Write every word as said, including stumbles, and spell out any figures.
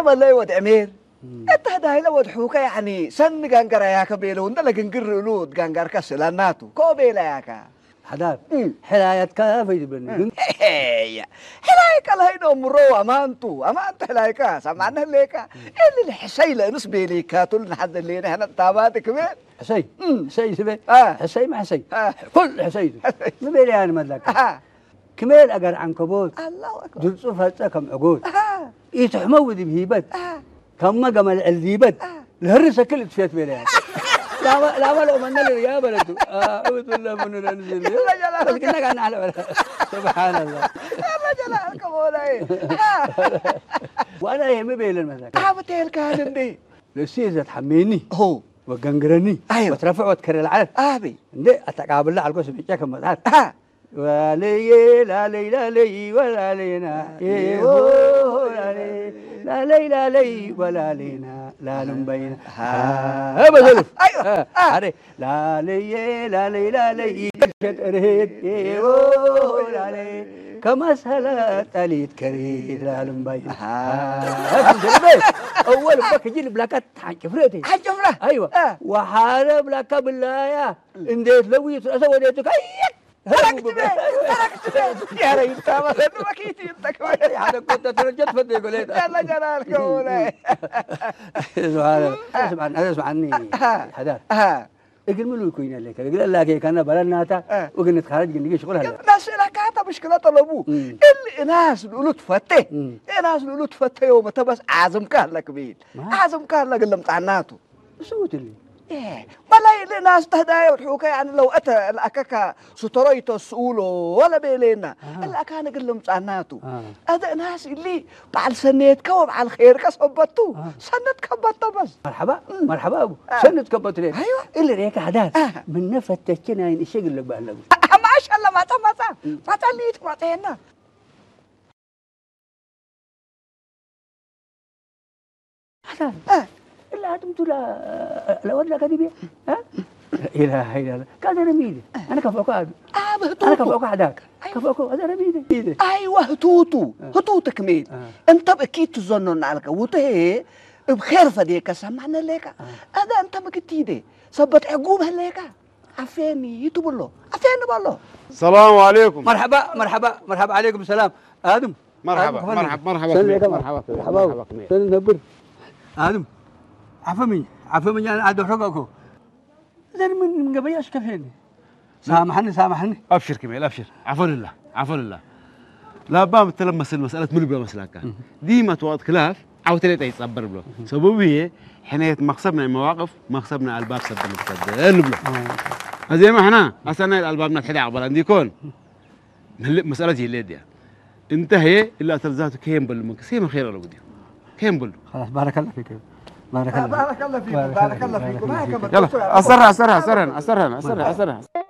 عمل لي ود عمير انت هداي لا ود حوكا يعني سن غانغرا يا كبيلو انت لا غنغر لود غانغار كسلاناتو كوبيلا ياكا حداد حلايات كافي بن هي حلايك الله ينو مرو امانتو امانت حلايكا سمعنا ليكا اللي الحسيله نسبي لي كاتل حد اللي هنا تاباتك وين حسي حسي سبي آه. حسي ما حسي آه. كل حسي ما بيلي انا مدلك كمال اجر عنكبوت الله اكبر دول صفها كم عقود آه. يتحمود بهيبت آه. كم جمل الذيبت الهرسه كلت فيت بيلي لا لا ولا من اللي يا بلدو اعوذ بالله من الانزل بس كنا قاعد على سبحان الله الله جلالك مولاي وانا يهمي بين المساك عابتين كان دي لسيزه تحميني هو وقنقرني ايوه وترفع وتكرر العلم ابي دي اتقابل له على القوس بيجاك مدات ولي لا لي لا لي ولا لينا لا لي لا لي لا لي ولا لينا لا نبين ها بزلف ايوه هذه لا لي لا لي لا لي ارهد لا لي كما سهلت اليت كريد لا نبين ها اول بك يجي بلاكات حجفرتي حجفره ايوه وحارب لك بالله يا انديت لوي اسوديتك تركت بيه تركت بيه يا ريت ما تركيتي انت كويس هذا كنت ترجت فدي قلت يلا جلالك مولاي سبحان الله اسمع هذا اسمعني حداد اقل منو يكون لك قال لك كان بلناتا وقلنا خارج نجي شغل هلا ناس لك هذا مشكله طلبوه اللي ناس يقولوا تفتح ناس يقولوا تفتح يوم تبس عازم كان لك بيت عازم كان لك اللي مطعناته سويت اللي إيه بلا ناس تهدايا وتحوكا يعني لو أتى الأكاكا ستريتو سؤولو ولا بيلينا آه. الأكا نقول لهم صعناتو هذا آه. ناس اللي بعد سنيت كوب على الخير كسبتو آه. سنت كبتو بس مرحبا مرحبا أبو آه. سنت كبتو ليه أيوة اللي ريك عداد آه. من نفتشنا ينشغل لك بأهلا ما شاء الله ما تمسا ما تليت ما تهنا عداد آه. لا أنتم لا لا ولا كذي ها إله إلا الله كذا رميدي أنا كفوك هذا آه بهتوتو أنا كفوك هذاك كفوك هذا رميدي أيوة هتوتو هتوتو كميل أنت بأكيد تظنون عليك وته بخير فديك سمعنا لك هذا أنت ما كتيدي صبت عقوب هليك عفاني يتبلو عفاني بالله السلام عليكم مرحبا مرحبا مرحبا عليكم السلام آدم مرحبا مرحبا مرحبا مرحبا مرحبا مرحبا آدم عفمي عفمي أنا عاد حقكم ذا من من قبل إيش كفيني سامحني سامحني أبشر كميل أبشر عفوا لله عفوا لله لا بام تلمس المسألة ملي بلا مسلاك ديما تواد خلاف أو تريد يتصبر بلو سببه حين مقصبنا المواقف مقصبنا الباب سد المستدل بلو زي ما احنا أصلا الألباب نتحدى عبر عندي كون مسألة هي اللي دي انتهي إلا تلزاتك كيم بل مكسيم خير ولا بدي كيم بل خلاص بارك الله فيك بارك الله بارك الله فيكم بارك الله فيكم يلا أسرع أسرع أسرع أسرع أسرع أسرع